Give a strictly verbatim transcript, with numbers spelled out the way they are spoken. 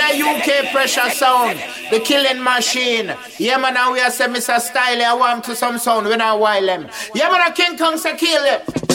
a U K pressure sound, the killing machine. Yeah, man, and we are say Mister Style, I want to some sound when I while them. Yeah, man, a King Kong say kill it.